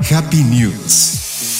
Happy News.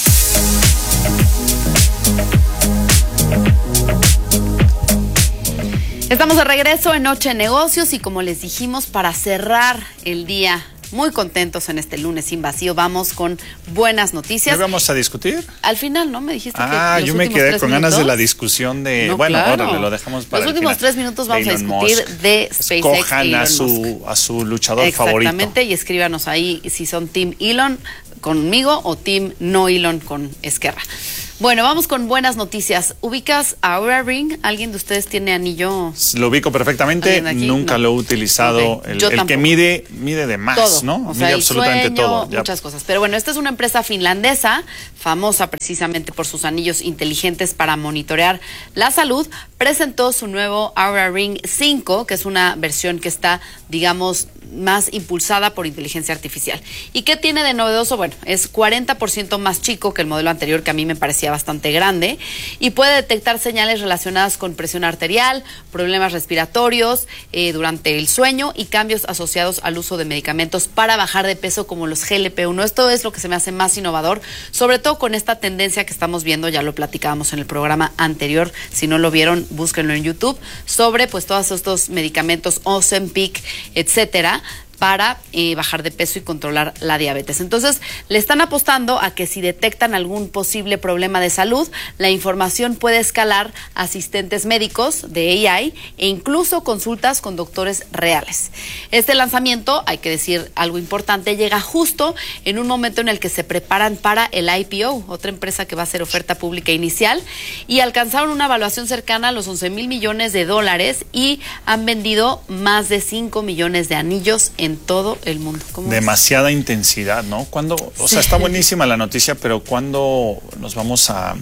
Estamos de regreso en Noche de Negocios y como les dijimos, para cerrar el día muy contentos en este lunes sin vacío, vamos con buenas noticias. ¿Qué vamos a discutir? Al final, ¿no? Me dijiste que yo me quedé con ganas de la discusión de... No, bueno, claro. órale, lo dejamos para los últimos 3 minutos vamos a discutir de SpaceX. Escojan a su luchador favorito. Exactamente, y escríbanos ahí si son Team Elon conmigo o Team No Elon con Esquerra. Bueno, vamos con buenas noticias. ¿Ubicas a Oura Ring? ¿Alguien de ustedes tiene anillo? Lo ubico perfectamente, nunca lo he utilizado. Okay. El que mide de más, todo, ¿no? O sea, mide absolutamente sueño, todo. Muchas cosas. Pero bueno, esta es una empresa finlandesa, famosa precisamente por sus anillos inteligentes para monitorear la salud. Presentó su nuevo Oura Ring 5, que es una versión que está, digamos, más impulsada por inteligencia artificial. ¿Y qué tiene de novedoso? Bueno, es 40% más chico que el modelo anterior, que a mí me parecía bastante grande, y puede detectar señales relacionadas con presión arterial, problemas respiratorios durante el sueño y cambios asociados al uso de medicamentos para bajar de peso como los GLP-1. Esto es lo que se me hace más innovador, sobre todo con esta tendencia que estamos viendo, ya lo platicábamos en el programa anterior, si no lo vieron, búsquenlo en YouTube, sobre pues todos estos medicamentos Ozempic, etcétera, para bajar de peso y controlar la diabetes. Entonces, le están apostando a que si detectan algún posible problema de salud, la información puede escalar a asistentes médicos de AI e incluso consultas con doctores reales. Este lanzamiento, hay que decir algo importante, llega justo en un momento en el que se preparan para el IPO, otra empresa que va a hacer oferta pública inicial, y alcanzaron una evaluación cercana a los 11,000 millones de dólares y han vendido más de 5 millones de anillos en todo el mundo. Demasiada intensidad, ¿no? Cuando, o sea, está buenísima la noticia, pero cuando nos vamos a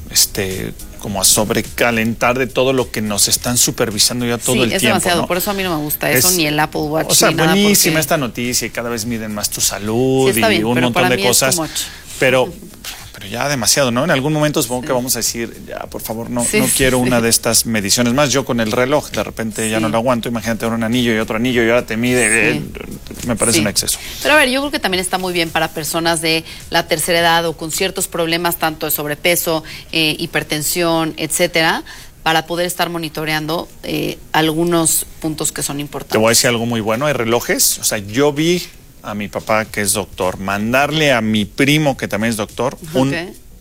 como a sobrecalentar de todo lo que nos están supervisando ya todo el tiempo. Sí, es demasiado, ¿no? Por eso a mí no me gusta eso, ni el Apple Watch. O sea, ni nada buenísima esta noticia y cada vez miden más tu salud sí, bien, y un montón de cosas. Pero ya demasiado, ¿no? En algún momento supongo que vamos a decir, ya, por favor, no quiero una de estas mediciones más. Yo con el reloj, de repente ya no lo aguanto. Imagínate un anillo y otro anillo y ahora te mide. Me parece un exceso. Pero a ver, yo creo que también está muy bien para personas de la tercera edad o con ciertos problemas, tanto de sobrepeso, hipertensión, etcétera, para poder estar monitoreando algunos puntos que son importantes. Te voy a decir algo muy bueno. Hay relojes. O sea, yo vi a mi papá, que es doctor, mandarle a mi primo, que también es doctor, un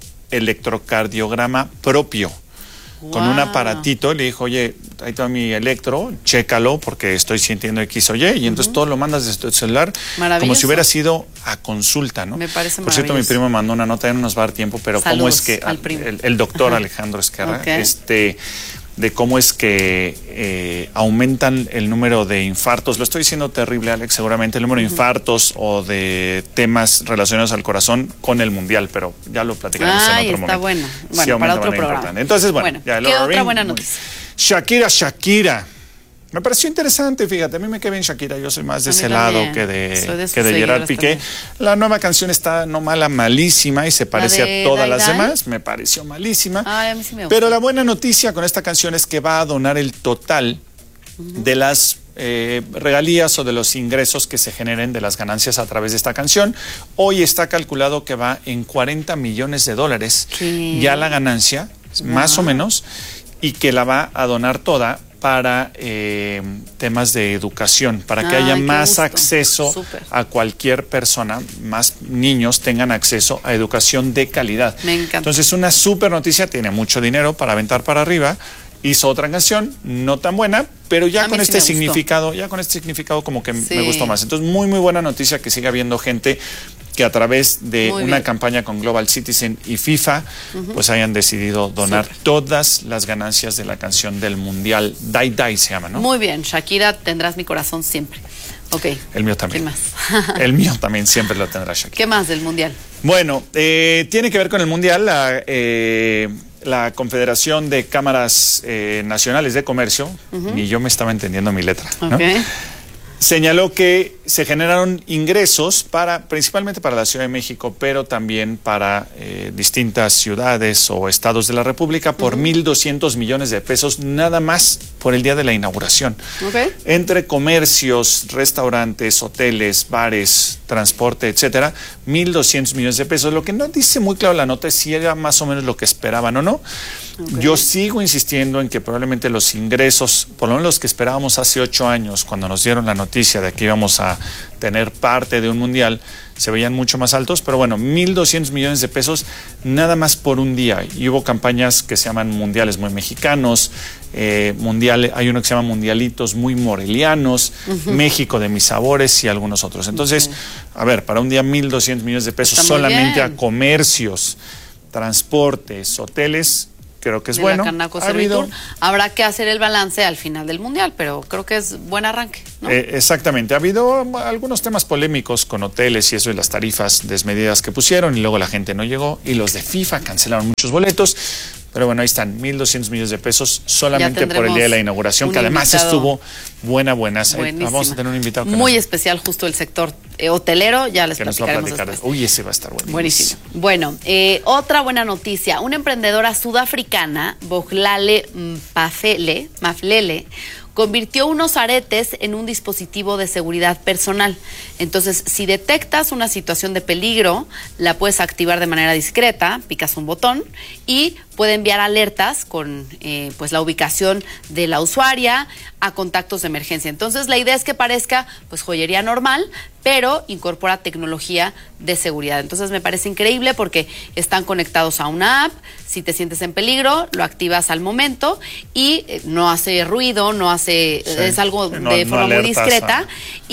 electrocardiograma propio. Wow. Con un aparatito, le dijo, oye, ahí está mi electro, chécalo porque estoy sintiendo X o Y, y entonces todo lo mandas desde tu celular, como si hubiera sido a consulta, ¿no? Me parece Por cierto, mi primo me mandó una nota, ya no nos va a dar tiempo, pero saludos cómo es que el doctor Alejandro Esquerra, de cómo es que aumentan el número de infartos. Lo estoy diciendo terrible, Alex, seguramente el número de infartos o de temas relacionados al corazón con el mundial, pero ya lo platicaremos en otro momento. Bueno, sí, para otro programa. Importante. Entonces, bueno, ya ¿qué otra buena noticia? Shakira. Me pareció interesante, fíjate, a mí me quedé bien Shakira, yo soy más de ese lado que de Gerard Piqué. La nueva canción está no mala, malísima y se parece a todas las demás, me pareció malísima. Ay, a mí sí me gusta. Pero la buena noticia con esta canción es que va a donar el total de las regalías o de los ingresos que se generen de las ganancias a través de esta canción. Hoy está calculado que va en $40 millones ya la ganancia, más o menos, y que la va a donar toda para temas de educación, para que haya más acceso a cualquier persona, más niños tengan acceso a educación de calidad. Me encanta. Entonces, una súper noticia, tiene mucho dinero para aventar para arriba. Hizo otra canción, no tan buena, pero ya con este significado, como que me gustó más. Entonces, muy, muy buena noticia que siga habiendo gente que a través de una campaña con Global Citizen y FIFA, pues hayan decidido donar todas las ganancias de la canción del Mundial. Die Die se llama, ¿no? Muy bien, Shakira, tendrás mi corazón siempre. Ok. El mío también. ¿Qué más? El mío también siempre lo tendrá Shakira. ¿Qué más del Mundial? Bueno, tiene que ver con el Mundial, la Confederación de Cámaras Nacionales de Comercio, ni yo me estaba entendiendo mi letra, ¿no? Señaló que se generaron ingresos principalmente para la Ciudad de México, pero también para distintas ciudades o estados de la República por 1,200 millones de pesos nada más por el día de la inauguración. Okay. Entre comercios, restaurantes, hoteles, bares, transporte, etcétera, 1,200 millones de pesos. Lo que no dice muy claro la nota es si era más o menos lo que esperaban o no. Okay. Yo sigo insistiendo en que probablemente los ingresos, por lo menos los que esperábamos hace 8 años, cuando nos dieron la noticia de que íbamos a tener parte de un mundial, se veían mucho más altos, pero bueno, 1,200 millones de pesos nada más por un día. Y hubo campañas que se llaman mundiales muy mexicanos, hay uno que se llama mundialitos muy morelianos, México de mis sabores y algunos otros. Entonces, a ver, para un día 1,200 millones de pesos está solamente a comercios, transportes, hoteles. Creo que es bueno. Habrá que hacer el balance al final del mundial, pero creo que es buen arranque, ¿no? Exactamente. Ha habido algunos temas polémicos con hoteles y eso de las tarifas desmedidas que pusieron y luego la gente no llegó y los de FIFA cancelaron muchos boletos. Pero bueno, ahí están, 1,200 millones de pesos solamente por el día de la inauguración, que además estuvo buena. Vamos a tener un invitado muy especial, justo el sector hotelero, ya les platicaremos después. Uy, ese va a estar buenísimo. Bueno, otra buena noticia, una emprendedora sudafricana, Bohlale Maflele, convirtió unos aretes en un dispositivo de seguridad personal. Entonces, si detectas una situación de peligro, la puedes activar de manera discreta, picas un botón y puede enviar alertas con pues la ubicación de la usuaria a contactos de emergencia. Entonces, la idea es que parezca pues joyería normal, pero incorpora tecnología de seguridad. Entonces, me parece increíble porque están conectados a una app. Si te sientes en peligro, lo activas al momento y no hace ruido, es algo de forma muy discreta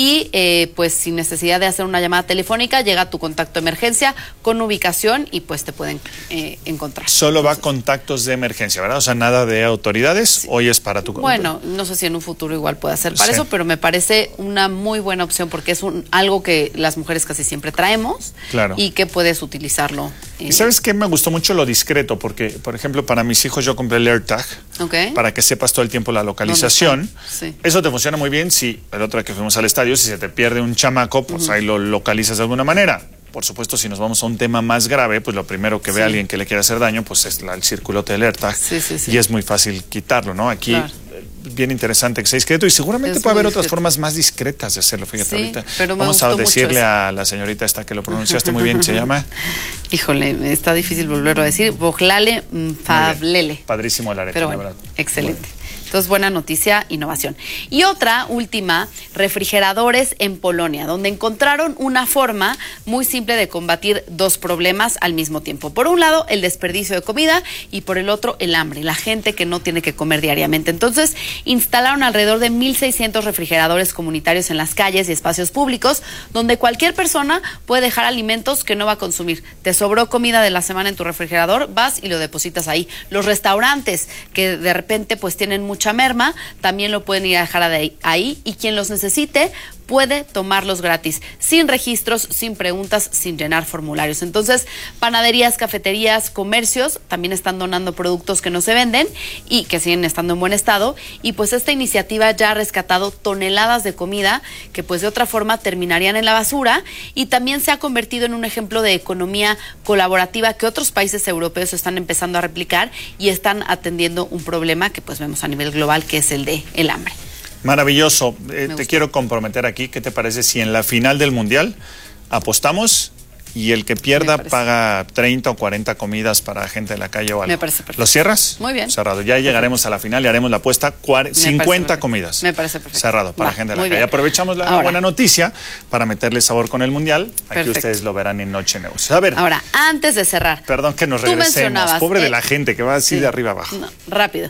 y pues sin necesidad de hacer una llamada telefónica, llega a tu contacto de emergencia con ubicación y pues te pueden encontrar. Solo va a contactos de emergencia, ¿verdad? O sea, nada de autoridades. Sí. Hoy es para tu... Bueno, no sé si en un futuro igual pueda ser para eso, pero me parece una muy buena opción porque es algo que las mujeres casi siempre traemos. Claro. Y que puedes utilizarlo. ¿Y sabes qué? Me gustó mucho lo discreto porque, por ejemplo, para mis hijos yo compré el AirTag para que sepas todo el tiempo la localización. Sí. Eso te funciona muy bien si, el otro día que fuimos al estadio, si se te pierde un chamaco, pues ahí lo localizas de alguna manera. Por supuesto, si nos vamos a un tema más grave, pues lo primero que ve alguien que le quiere hacer daño, pues es el circulote del AirTag. Y es muy fácil quitarlo, ¿no? Aquí, bien interesante que sea discreto y seguramente puede haber otras formas más discretas de hacerlo. Fíjate, ahorita vamos a decirle a la señorita esta que lo pronunciaste muy bien, ¿se llama? Híjole, está difícil volverlo a decir. Bohlale Maflele. Padrísimo el arete, pero bueno, la verdad. Excelente. Entonces, buena noticia, innovación. Y otra, última, refrigeradores en Polonia, donde encontraron una forma muy simple de combatir dos problemas al mismo tiempo. Por un lado, el desperdicio de comida y por el otro, el hambre, la gente que no tiene que comer diariamente. Entonces, instalaron alrededor de 1,600 refrigeradores comunitarios en las calles y espacios públicos, donde cualquier persona puede dejar alimentos que no va a consumir. Te sobró comida de la semana en tu refrigerador, vas y lo depositas ahí. Los restaurantes que de repente pues tienen mucha merma, también lo pueden ir a dejar ahí y quien los necesite puede tomarlos gratis, sin registros, sin preguntas, sin llenar formularios. Entonces, panaderías, cafeterías, comercios también están donando productos que no se venden y que siguen estando en buen estado. Y pues esta iniciativa ya ha rescatado toneladas de comida que pues de otra forma terminarían en la basura y también se ha convertido en un ejemplo de economía colaborativa que otros países europeos están empezando a replicar y están atendiendo un problema que pues vemos a nivel global, que es el de el hambre. Maravilloso. Te quiero comprometer aquí. ¿Qué te parece si en la final del Mundial apostamos y el que pierda paga 30 o 40 comidas para gente de la calle o algo? Me parece perfecto. ¿Lo cierras? Muy bien. Cerrado. Ya llegaremos a la final y haremos la apuesta 50 comidas. Me parece perfecto. Cerrado para gente de la calle. Bien. Aprovechamos la buena noticia para meterle sabor con el Mundial. Aquí ustedes lo verán en Noche Negocios. A ver. Ahora, antes de cerrar. Perdón que nos regresemos. Pobre de la gente que va así de arriba abajo. No, rápido.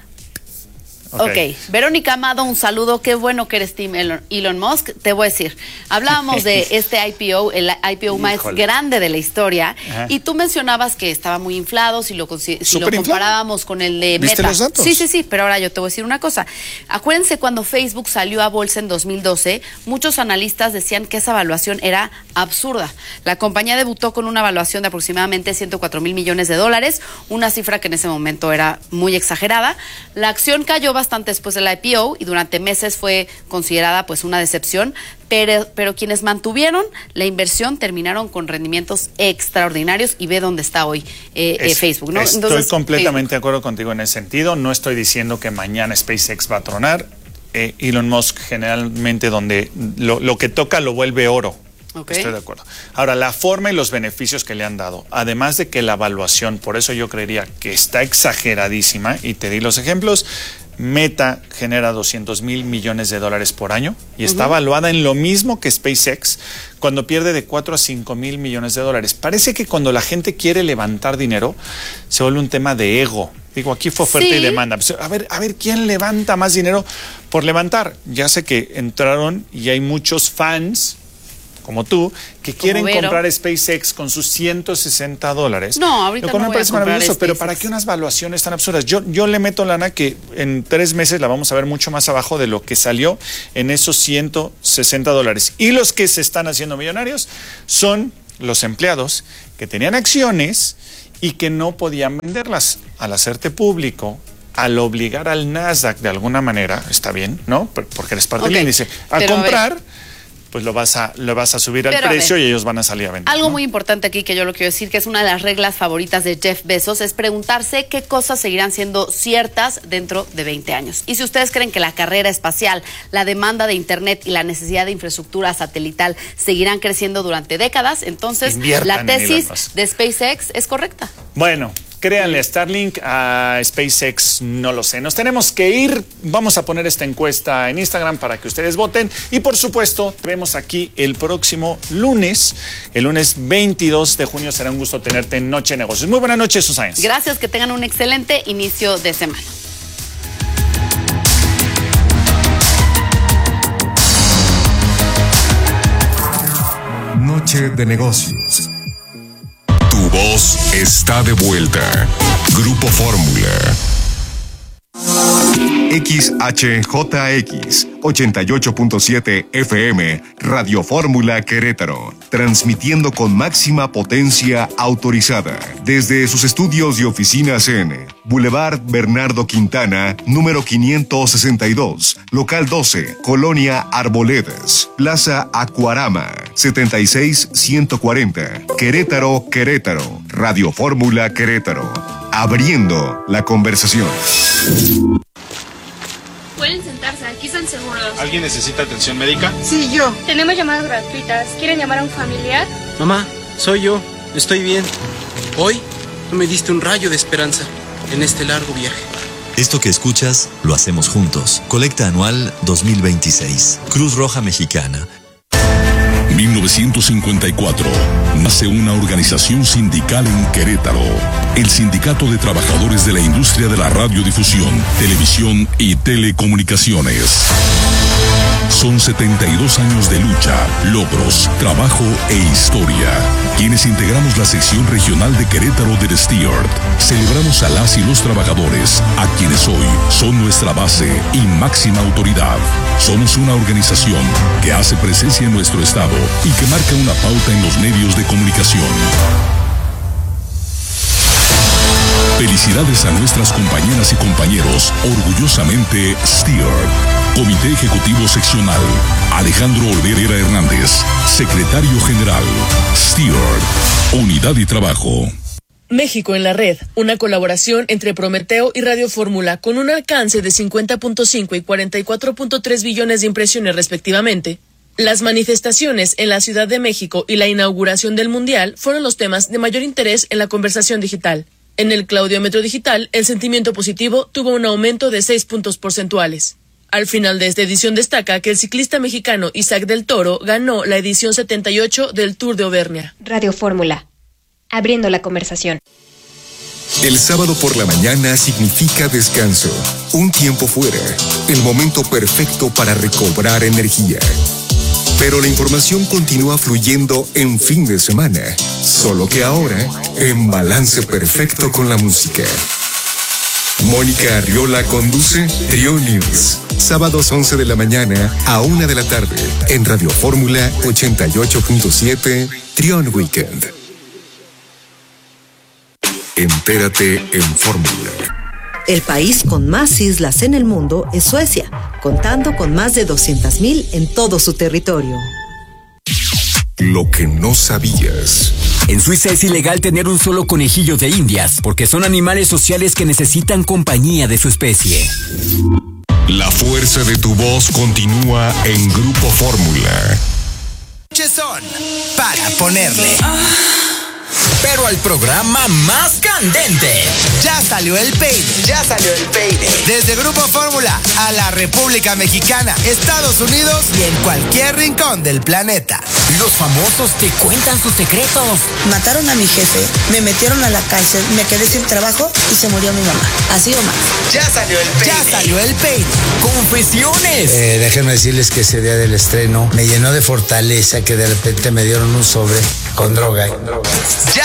Ok, Verónica Amado, un saludo, qué bueno que eres Team Elon Musk. Te voy a decir, hablábamos de este IPO, el IPO más grande de la historia, y tú mencionabas que estaba muy inflado, si lo comparábamos con el de Meta. ¿Viste los datos? Sí, pero ahora yo te voy a decir una cosa. Acuérdense cuando Facebook salió a bolsa en 2012, muchos analistas decían que esa evaluación era absurda. La compañía debutó con una evaluación de aproximadamente 104 mil millones de dólares, una cifra que en ese momento era muy exagerada. La acción cayó bastante bastante después del IPO y durante meses fue considerada pues una decepción, pero quienes mantuvieron la inversión terminaron con rendimientos extraordinarios y ve dónde está hoy Facebook, ¿no? Estoy completamente de acuerdo contigo en ese sentido. No estoy diciendo que mañana SpaceX va a tronar. Elon Musk generalmente donde lo que toca lo vuelve oro. Okay. Estoy de acuerdo. Ahora, la forma y los beneficios que le han dado, además de que la evaluación, por eso yo creería que está exageradísima, y te di los ejemplos. Meta genera $200 mil millones por año y está evaluada en lo mismo que SpaceX, cuando pierde de 4 a 5 mil millones de dólares. Parece que cuando la gente quiere levantar dinero se vuelve un tema de ego. Digo, aquí fue oferta y demanda. A ver, ¿quién levanta más dinero por levantar? Ya sé que entraron y hay muchos fans como tú, que quieren comprar SpaceX con sus $160. No, ahorita no me parece maravilloso, SpaceX. Pero ¿para qué unas valuaciones tan absurdas? Yo le meto lana que en 3 meses la vamos a ver mucho más abajo de lo que salió en esos $160. Y los que se están haciendo millonarios son los empleados que tenían acciones y que no podían venderlas. Al hacerte público, al obligar al Nasdaq de alguna manera, está bien, ¿no? Porque eres parte del índice, a comprar, pues lo vas a subir al precio y ellos van a salir a vender. Algo muy importante aquí que yo lo quiero decir, que es una de las reglas favoritas de Jeff Bezos, es preguntarse qué cosas seguirán siendo ciertas dentro de 20 años. Y si ustedes creen que la carrera espacial, la demanda de Internet y la necesidad de infraestructura satelital seguirán creciendo durante décadas, entonces la tesis de SpaceX es correcta. Bueno, créanle a Starlink, a SpaceX no lo sé. Nos tenemos que ir. Vamos a poner esta encuesta en Instagram para que ustedes voten. Y por supuesto, te vemos aquí el próximo lunes. El lunes 22 de junio será un gusto tenerte en Noche de Negocios. Muy buenas noches, Susana. Gracias, que tengan un excelente inicio de semana. Noche de Negocios. Tu voz está de vuelta. Grupo Fórmula. XHJX 88.7 FM, Radio Fórmula Querétaro, transmitiendo con máxima potencia autorizada desde sus estudios y oficinas en Boulevard Bernardo Quintana, número 562, local 12, Colonia Arboledas, Plaza Acuarama, 76140, Querétaro, Querétaro, Radio Fórmula Querétaro, abriendo la conversación. Pueden sentarse, aquí están seguros. ¿Alguien necesita atención médica? Sí, yo. Tenemos llamadas gratuitas. ¿Quieren llamar a un familiar? Mamá, soy yo. Estoy bien. Hoy tú me diste un rayo de esperanza en este largo viaje. Esto que escuchas, lo hacemos juntos. Colecta anual 2026. Cruz Roja Mexicana. 1954, nace una organización sindical en Querétaro, el Sindicato de Trabajadores de la Industria de la Radiodifusión, Televisión y Telecomunicaciones. Son 72 años de lucha, logros, trabajo e historia. Quienes integramos la sección regional de Querétaro del Stewart, celebramos a las y los trabajadores, a quienes hoy son nuestra base y máxima autoridad. Somos una organización que hace presencia en nuestro estado y que marca una pauta en los medios de comunicación. Felicidades a nuestras compañeras y compañeros, orgullosamente Stewart. Comité Ejecutivo Seccional, Alejandro Olvera Hernández, Secretario General, Stewart, Unidad y Trabajo. México en la Red, una colaboración entre Prometeo y Radio Fórmula con un alcance de 50.5 y 44.3 billones de impresiones respectivamente. Las manifestaciones en la Ciudad de México y la inauguración del Mundial fueron los temas de mayor interés en la conversación digital. En el Claudiómetro Digital, el sentimiento positivo tuvo un aumento de 6 puntos porcentuales. Al final de esta edición destaca que el ciclista mexicano Isaac del Toro ganó la edición 78 del Tour de Auvernia. Radio Fórmula, abriendo la conversación. El sábado por la mañana significa descanso, un tiempo fuera, el momento perfecto para recobrar energía. Pero la información continúa fluyendo en fin de semana, solo que ahora en balance perfecto con la música. Mónica Arriola conduce Trio News, sábados 11 de la mañana a 1 de la tarde, en Radio Fórmula 88.7, Trión Weekend. Entérate en Fórmula. El país con más islas en el mundo es Suecia, contando con más de 200,000 en todo su territorio. Lo que no sabías. En Suiza es ilegal tener un solo conejillo de indias, porque son animales sociales que necesitan compañía de su especie. La fuerza de tu voz continúa en Grupo Fórmula. Son para ponerle pero al programa más candente. Ya salió el peine. Desde Grupo Fórmula a la República Mexicana, Estados Unidos y en cualquier rincón del planeta. Los famosos te cuentan sus secretos. Mataron a mi jefe, me metieron a la cárcel, me quedé sin trabajo y se murió mi mamá. Así o más. Ya salió el peine. Confesiones. Déjenme decirles que ese día del estreno me llenó de fortaleza, que de repente me dieron un sobre con droga. Ya